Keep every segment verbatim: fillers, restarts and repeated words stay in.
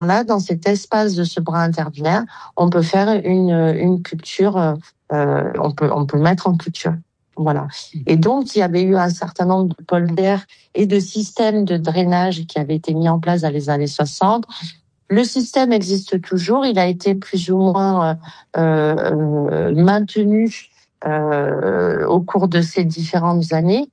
là, dans cet espace de ce bras interdunaire, on peut faire une, une culture, euh, on peut, on peut mettre en culture. Voilà. Et donc, il y avait eu un certain nombre de polders et de systèmes de drainage qui avaient été mis en place dans les années soixante. Le système existe toujours. Il a été plus ou moins euh, euh, maintenu euh, au cours de ces différentes années.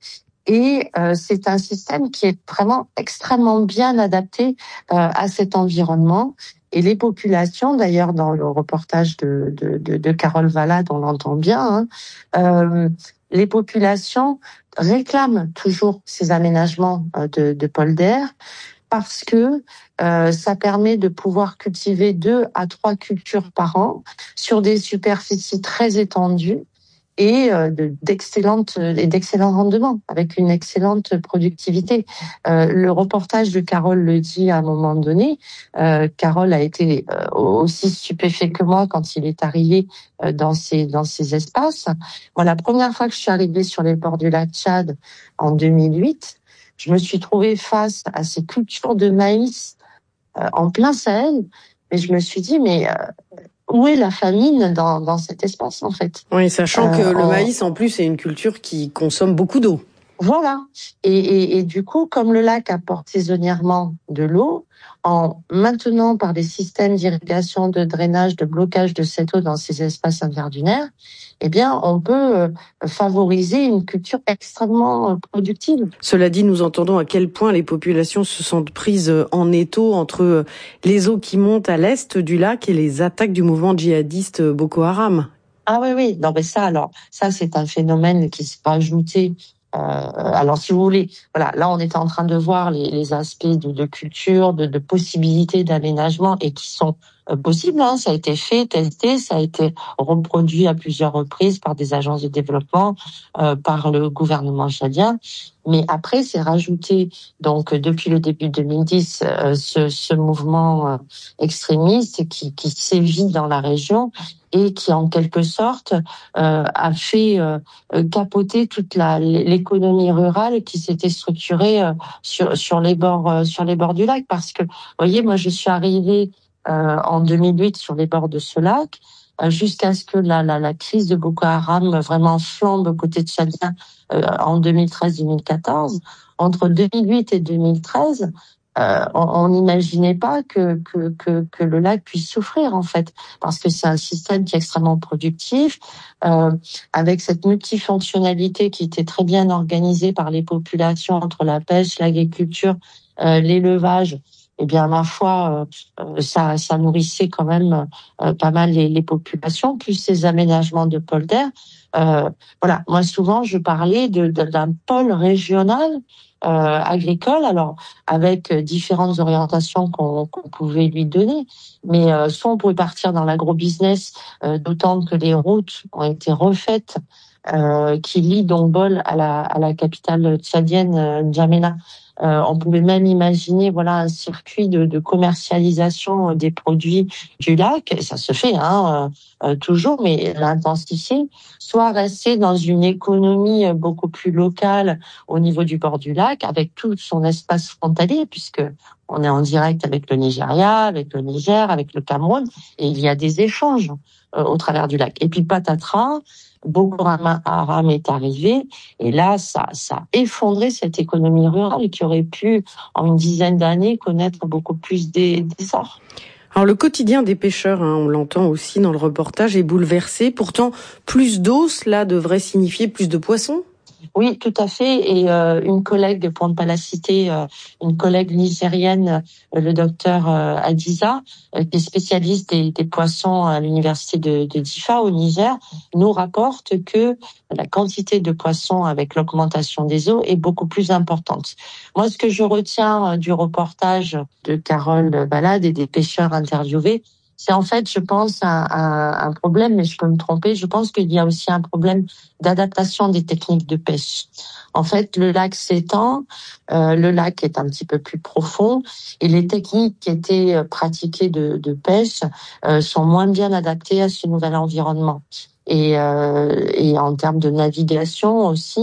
Et euh, c'est un système qui est vraiment extrêmement bien adapté euh, à cet environnement. Et les populations, d'ailleurs, dans le reportage de, de, de, de Carole Valade, on l'entend bien, hein, euh, les populations réclament toujours ces aménagements de, de polders parce que euh, ça permet de pouvoir cultiver deux à trois cultures par an sur des superficies très étendues et euh, de, d'excellentes et d'excellents rendements avec une excellente productivité. Euh, le reportage de Carole le dit à un moment donné. Euh, Carole a été euh, aussi stupéfait que moi quand il est arrivé euh, dans ces dans ces espaces. Moi, la première fois que je suis arrivée sur les bords du lac Tchad en deux mille huit, je me suis trouvée face à ces cultures de maïs euh, en plein Sahel, et je me suis dit mais euh, où est la famine dans, dans cet espace, en fait? Oui, sachant euh, que le en... maïs, en plus, est une culture qui consomme beaucoup d'eau. Voilà. Et, et, et du coup, comme le lac apporte saisonnièrement de l'eau, en maintenant par des systèmes d'irrigation, de drainage, de blocage de cette eau dans ces espaces interdunaires, eh bien, on peut favoriser une culture extrêmement productive. Cela dit, nous entendons à quel point les populations se sentent prises en étau entre les eaux qui montent à l'est du lac et les attaques du mouvement djihadiste Boko Haram. Ah oui, oui. Non, mais ça, alors, ça, c'est un phénomène qui s'est rajouté. Euh, alors, si vous voulez, voilà, là, on est en train de voir les, les aspects de, de culture, de, de possibilités d'aménagement et qui sont euh, possibles. Hein. Ça a été fait, testé, ça a été reproduit à plusieurs reprises par des agences de développement, euh, par le gouvernement tchadien. Mais après, c'est rajouté, donc, depuis le début deux mille dix, euh, ce, ce mouvement euh, extrémiste qui, qui sévit dans la région et qui, en quelque sorte, euh, a fait euh, capoter toute la, l'économie rurale qui s'était structurée euh, sur, sur les bords, euh, sur les bords du lac. Parce que, vous voyez, moi, je suis arrivée euh, en deux mille huit sur les bords de ce lac, euh, jusqu'à ce que la, la, la crise de Boko Haram vraiment flambe aux côtés de Tchadien euh, en deux mille treize deux mille quatorze. Entre deux mille huit et deux mille treize, Euh, on n'imaginait pas que, que que que le lac puisse souffrir, en fait, parce que c'est un système qui est extrêmement productif, euh, avec cette multifonctionnalité qui était très bien organisée par les populations entre la pêche, l'agriculture, euh, l'élevage. Eh bien, ma foi, euh, ça ça nourrissait quand même euh, pas mal les, les populations, plus ces aménagements de polders. Euh, voilà, moi souvent je parlais de, de d'un pôle régional Euh, agricole, alors avec différentes orientations qu'on, qu'on pouvait lui donner, mais euh, soit on pouvait partir dans l'agrobusiness, euh, d'autant que les routes ont été refaites, euh, qui lient Dongbol à la à la capitale tchadienne, euh, N'Djamena. Euh, on pouvait même imaginer, voilà, un circuit de, de commercialisation des produits du lac. Et ça se fait, hein, euh, toujours, mais l'intensifier. Soit rester dans une économie beaucoup plus locale au niveau du bord du lac, avec tout son espace frontalier, puisque on est en direct avec le Nigeria, avec le Niger, avec le Cameroun, et il y a des échanges euh, au travers du lac. Et puis patatras, Boko Haram est arrivé, et là, ça, ça a effondré cette économie rurale qui aurait pu, en une dizaine d'années, connaître beaucoup plus d'essor. Alors le quotidien des pêcheurs, hein, on l'entend aussi dans le reportage, est bouleversé. Pourtant, plus d'eau, cela devrait signifier plus de poissons. Oui, tout à fait. Et euh, une collègue, pour ne pas la citer, euh, une collègue nigérienne, euh, le docteur euh, Adiza, euh, qui est spécialiste des, des poissons à l'université de, de Difa au Niger, nous rapporte que la quantité de poissons avec l'augmentation des eaux est beaucoup plus importante. Moi, ce que je retiens euh, du reportage de Carole Valade et des pêcheurs interviewés, c'est en fait, je pense, un, un, un problème, mais je peux me tromper, je pense qu'il y a aussi un problème d'adaptation des techniques de pêche. En fait, le lac s'étend, euh, le lac est un petit peu plus profond, et les techniques qui étaient pratiquées de, de pêche euh, sont moins bien adaptées à ce nouvel environnement. Et, euh, et en termes de navigation aussi,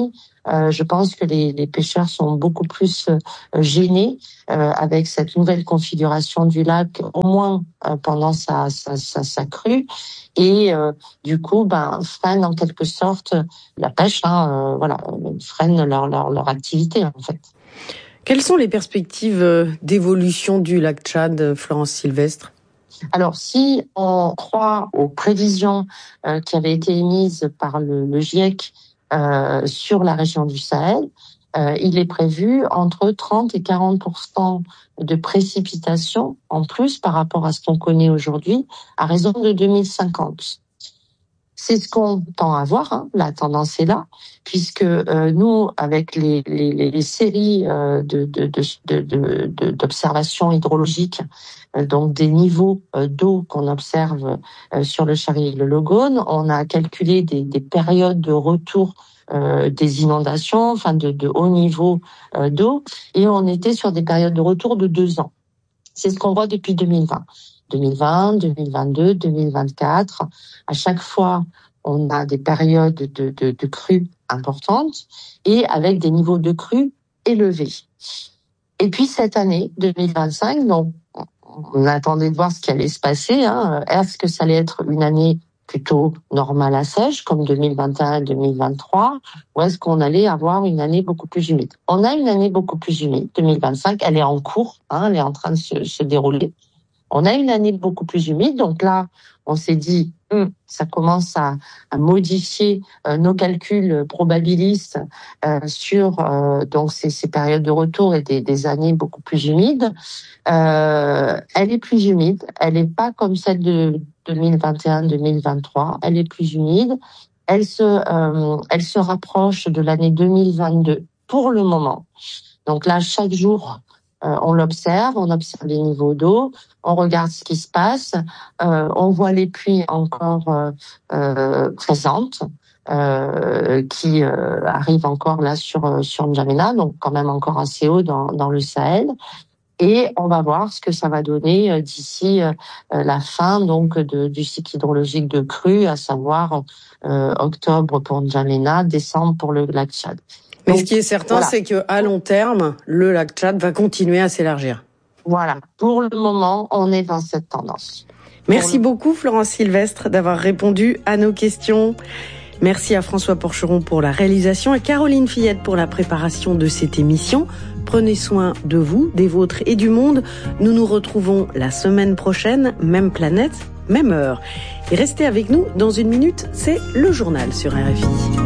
Euh, je pense que les, les pêcheurs sont beaucoup plus euh, gênés euh, avec cette nouvelle configuration du lac, au moins euh, pendant sa, sa, sa, sa crue, et euh, du coup, ben freinent en quelque sorte la pêche, hein, euh, voilà, freinent leur, leur leur activité en fait. Quelles sont les perspectives d'évolution du lac Tchad, Florence Sylvestre ? Alors, si on croit aux prévisions euh, qui avaient été émises par le, le GIEC euh, sur la région du Sahel, euh, il est prévu entre trente et quarante pour cent de précipitations en plus par rapport à ce qu'on connaît aujourd'hui, à raison de deux mille cinquante. C'est ce qu'on tend à voir, hein, la tendance est là, puisque euh, nous, avec les, les, les séries euh, de, de, de, de, de, d'observations hydrologiques, euh, donc des niveaux euh, d'eau qu'on observe euh, sur le Chari et le Logone, on a calculé des, des périodes de retour euh, des inondations, enfin de, de haut niveau euh, d'eau, et on était sur des périodes de retour de deux ans. C'est ce qu'on voit depuis deux mille vingt. deux mille vingt, deux mille vingt-deux, deux mille vingt-quatre. À chaque fois, on a des périodes de, de, de crues importantes et avec des niveaux de crues élevés. Et puis cette année, deux mille vingt-cinq, donc on attendait de voir ce qui allait se passer. Hein. Est-ce que ça allait être une année plutôt normale à sèche, comme deux mille vingt et un et deux mille vingt-trois, ou est-ce qu'on allait avoir une année beaucoup plus humide? On a une année beaucoup plus humide, deux mille vingt-cinq, elle est en cours, hein, elle est en train de se, se dérouler. On a une année beaucoup plus humide, donc là, on s'est dit, hum, ça commence à, à modifier euh, nos calculs probabilistes euh, sur euh, donc ces, ces périodes de retour et des, des années beaucoup plus humides. Euh, elle est plus humide, elle n'est pas comme celle de deux mille vingt et un deux mille vingt-trois, elle est plus humide, elle se, euh, elle se rapproche de l'année deux mille vingt-deux pour le moment. Donc là, chaque jour, euh, on l'observe, on observe les niveaux d'eau, on regarde ce qui se passe, euh, on voit les pluies encore euh, euh, présentes, euh, qui euh, arrivent encore là sur sur N'Djamena, donc quand même encore assez haut dans dans le Sahel. Et on va voir ce que ça va donner d'ici euh, la fin donc de, du cycle hydrologique de crue, à savoir euh, octobre pour N'Djamena, décembre pour le lac Tchad. Mais donc, ce qui est certain, voilà, c'est que à long terme, le lac Tchad va continuer à s'élargir. Voilà. Pour le moment, on est dans cette tendance. Merci beaucoup, Florence Sylvestre, d'avoir répondu à nos questions. Merci à François Porcheron pour la réalisation et Caroline Fillette pour la préparation de cette émission. Prenez soin de vous, des vôtres et du monde. Nous nous retrouvons la semaine prochaine, même planète, même heure. Et restez avec nous, dans une minute, c'est le journal sur R F I.